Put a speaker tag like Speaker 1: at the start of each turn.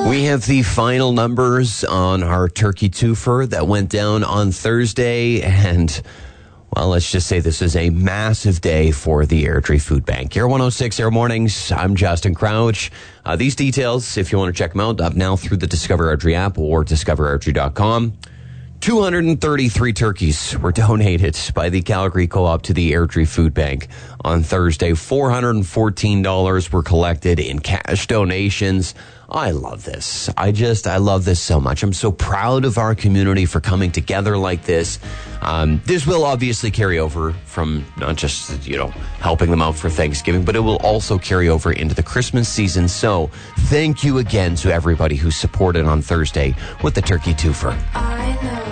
Speaker 1: We have the final numbers on our turkey twofer that went down on Thursday, and well, let's just say this is a massive day for the Airdrie Food Bank. Air 106 Air Mornings, I'm Justin Crouch. These details, if you want to check them out, up now through the Discover Airdrie app or discoverairdrie.com. 233 turkeys were donated by the Calgary Co-op to the Airdrie Food Bank on Thursday. $414 were collected in cash donations. I love this. I love this so much. I'm so proud of our community for coming together like this. This will obviously carry over from not just, helping them out for Thanksgiving, but it will also carry over into the Christmas season. So thank you again to everybody who supported on Thursday with the turkey twofer.